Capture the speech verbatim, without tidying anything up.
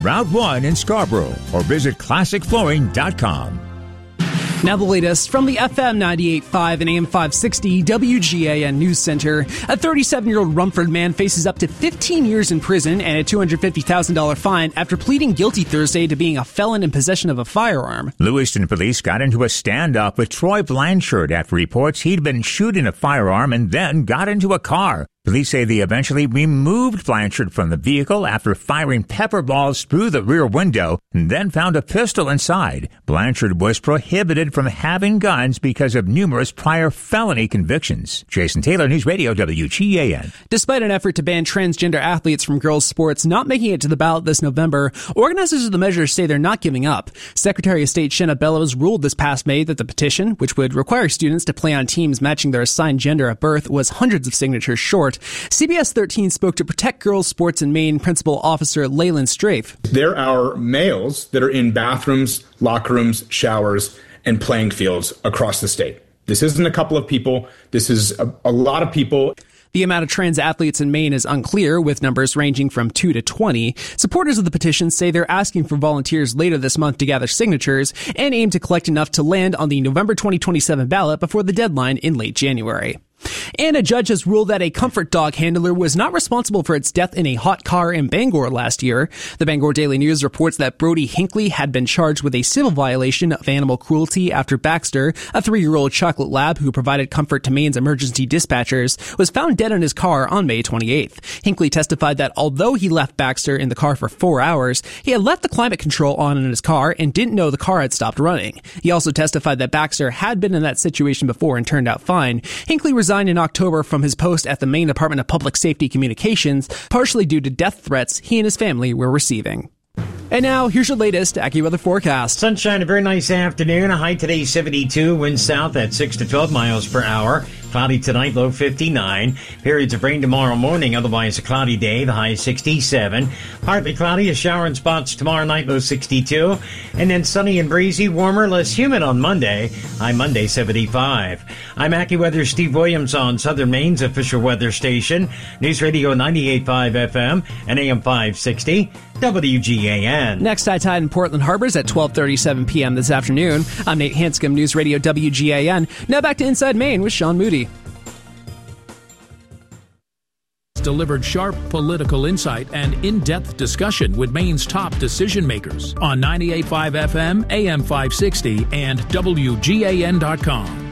Route one in Scarborough, or visit classic flooring dot com. Now the latest from the F M ninety-eight point five and A M five sixty W G A N News Center. A thirty-seven-year-old Rumford man faces up to fifteen years in prison and a two hundred fifty thousand dollars fine after pleading guilty Thursday to being a felon in possession of a firearm. Lewiston police got into a standoff with Troy Blanchard after reports he'd been shooting a firearm and then got into a car. Police say they eventually removed Blanchard from the vehicle after firing pepper balls through the rear window and then found a pistol inside. Blanchard was prohibited from having guns because of numerous prior felony convictions. Jason Taylor, News Radio W G A N. Despite an effort to ban transgender athletes from girls' sports not making it to the ballot this November, organizers of the measure say they're not giving up. Secretary of State Shenna Bellows ruled this past May that the petition, which would require students to play on teams matching their assigned gender at birth, was hundreds of signatures short. C B S thirteen spoke to Protect Girls Sports in Maine Principal Officer Leyland Strafe. There are males that are in bathrooms, locker rooms, showers, and playing fields across the state. This isn't a couple of people. This is a, a lot of people. The amount of trans athletes in Maine is unclear, with numbers ranging from two to twenty. Supporters of the petition say they're asking for volunteers later this month to gather signatures and aim to collect enough to land on the November twenty twenty-seven ballot before the deadline in late January. And a judge has ruled that a comfort dog handler was not responsible for its death in a hot car in Bangor last year. The Bangor Daily News reports that Brody Hinckley had been charged with a civil violation of animal cruelty after Baxter, a three-year-old chocolate lab who provided comfort to Maine's emergency dispatchers, was found dead in his car on May twenty-eighth. Hinckley testified that although he left Baxter in the car for four hours, he had left the climate control on in his car and didn't know the car had stopped running. He also testified that Baxter had been in that situation before and turned out fine. Hinckley resigned in October from his post at the Maine Department of Public Safety Communications, partially due to death threats he and his family were receiving. And now, here's your latest AccuWeather forecast. Sunshine, a very nice afternoon. A high today, seventy-two. Wind south at six to twelve miles per hour. Cloudy tonight, low fifty-nine. Periods of rain tomorrow morning, otherwise a cloudy day. The high sixty-seven. Partly cloudy, a shower in spots tomorrow night, low sixty-two. And then sunny and breezy, warmer, less humid on Monday. High Monday, seventy-five. I'm AccuWeather Steve Williams on Southern Maine's official weather station. News Radio ninety-eight point five F M and A M five sixty. W G A N. Next high tide in Portland Harbors at twelve thirty-seven p.m. this afternoon. I'm Nate Hanscom, News Radio W G A N. Now back to Inside Maine with Sean Moody. Delivered sharp political insight and in-depth discussion with Maine's top decision makers on ninety-eight point five F M, A M five sixty, and W G A N dot com.